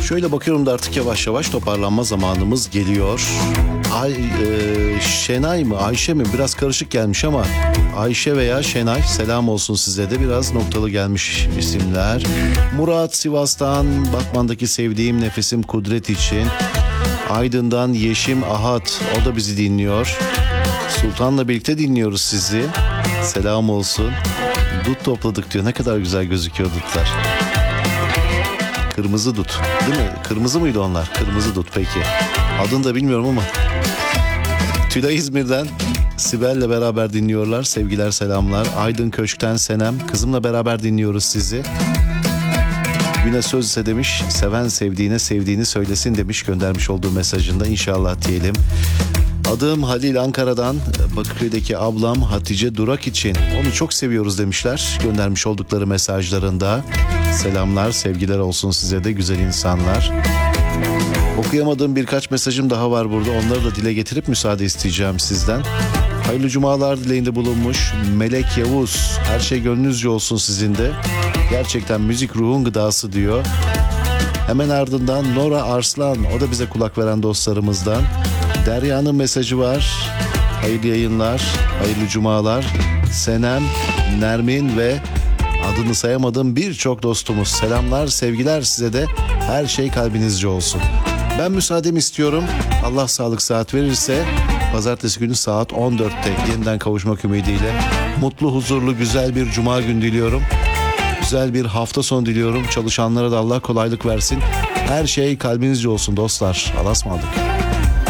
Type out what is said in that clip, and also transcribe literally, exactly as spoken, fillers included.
Şöyle bakıyorum da artık yavaş yavaş toparlanma zamanımız geliyor. Ay, e, Şenay mı Ayşe mi biraz karışık gelmiş ama Ayşe veya Şenay, selam olsun size de, biraz noktalı gelmiş isimler. Murat Sivas'tan, Batman'daki sevdiğim nefesim Kudret için. Aydın'dan Yeşim Ahat, o da bizi dinliyor. Sultan'la birlikte dinliyoruz sizi. Selam olsun. Dut topladık diyor. Ne kadar güzel gözüküyor dutlar. Kırmızı dut değil mi? Kırmızı mıydı onlar? Kırmızı dut, peki. Adını da bilmiyorum ama. Tülay İzmir'den Sibel'le beraber dinliyorlar. Sevgiler, selamlar. Aydın Köşk'ten Senem. Kızımla beraber dinliyoruz sizi. Güne söz ise demiş, seven sevdiğine sevdiğini söylesin demiş göndermiş olduğu mesajında, inşallah diyelim. Adım Halil, Ankara'dan, Bakırköy'deki ablam Hatice Durak için onu çok seviyoruz demişler göndermiş oldukları mesajlarında. Selamlar, sevgiler olsun size de güzel insanlar. Okuyamadığım birkaç mesajım daha var burada, onları da dile getirip müsaade isteyeceğim sizden. Hayırlı cumalar dileğinde bulunmuş Melek Yavuz, her şey gönlünüzce olsun sizin de. Gerçekten müzik ruhun gıdası diyor. Hemen ardından Nora Arslan, o da bize kulak veren dostlarımızdan. Derya'nın mesajı var. Hayırlı yayınlar, hayırlı cumalar. Senem, Nermin ve adını sayamadığım birçok dostumuz. Selamlar, sevgiler size de, her şey kalbinizce olsun. Ben müsaademi istiyorum. Allah sağlık sıhhat verirse pazartesi günü saat on dörtte yeniden kavuşmak ümidiyle mutlu, huzurlu, güzel bir cuma günü diliyorum. Güzel bir hafta sonu diliyorum. Çalışanlara da Allah kolaylık versin. Her şey kalbinizce olsun dostlar. Allah'a ısmarladık.